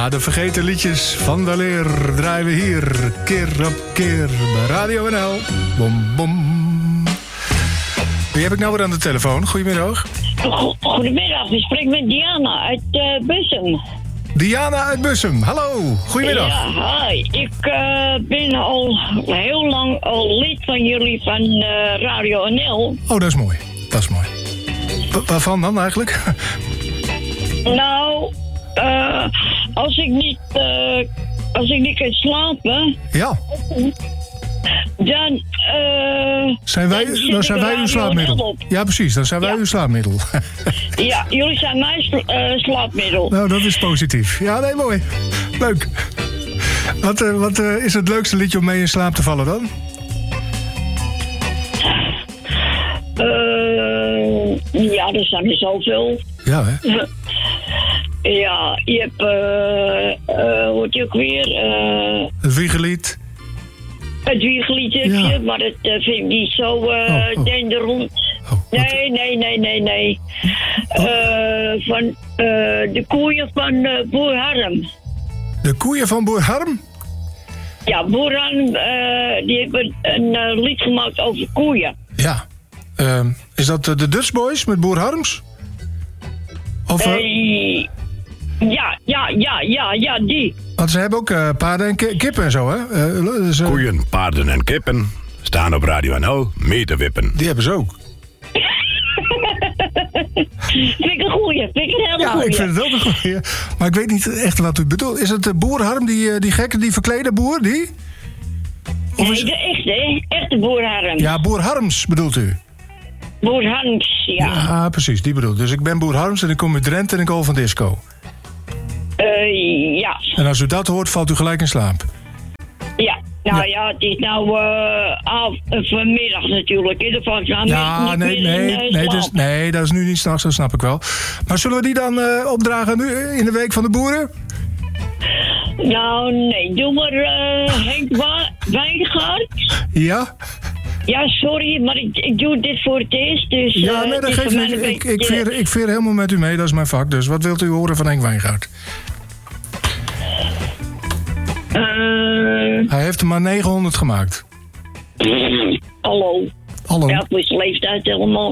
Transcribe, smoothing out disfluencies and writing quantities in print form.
Ja, de vergeten liedjes van weleer draaien we hier keer op keer bij Radio NL. Bom, bom. Wie heb ik nou weer aan de telefoon? Goedemiddag. Goedemiddag, ik spreek met Diana uit Bussum. Diana uit Bussum, hallo. Goedemiddag. Ja, hi. Ik ben al heel lang lid van jullie van Radio NL. Oh, dat is mooi. Dat is mooi. Waarvan dan eigenlijk? Nou, als ik niet kan slapen... Ja. Dan zijn wij uw slaapmiddel. Ja, precies. Dan zijn wij uw slaapmiddel. Ja, jullie zijn mijn slaapmiddel. Nou, dat is positief. Ja, nee, mooi. Leuk. Wat is het leukste liedje om mee in slaap te vallen dan? Ja, er zijn er zoveel. Ja, hè? Ja, je hebt... hoort je ook weer... Het Wiegelied. Het Wiegelied heb je, ja. Maar dat vind ik niet zo denderend. Nee. Van de koeien van Boer Harm. De koeien van Boer Harm? Ja, Boer Harm, die hebben een lied gemaakt over koeien. Ja. Is dat de Dutch Boys met Boer Harms? Of, ja, die. Want ze hebben ook paarden en kippen en zo, hè? Koeien, paarden en kippen staan op Radio NL mee te wippen. Die hebben ze ook. Vind ik een goeie, vind ik een hele goeie. Ja, ik vind het ook een goeie. Maar ik weet niet echt wat u bedoelt. Is het de Boer Harm, die gekke, die verklede boer, die? Of nee, de echte Boer Harm. Ja, Boer Harms bedoelt u? Boer Harms, ja. Ja, precies, die bedoelt. Dus ik ben Boer Harms en ik kom uit Drenthe en ik hou van disco. Ja. En als u dat hoort, valt u gelijk in slaap? Ja. Nou ja, het is nou vanmiddag natuurlijk. In ieder geval, nee, dat is nu niet 's nachts, dat snap ik wel. Maar zullen we die dan opdragen nu in de Week van de Boeren? Nou, nee. Doe maar Henk Wijngaard. Ja? Ja, sorry, maar ik doe dit voor het eerst. Dus, ja, nee, dat geeft niet. Ik veer helemaal met u mee, dat is mijn vak. Dus wat wilt u horen van Henk Wijngaard? Hij heeft er maar 900 gemaakt. Hallo. Hallo. Ja, voor zijn leeftijd helemaal.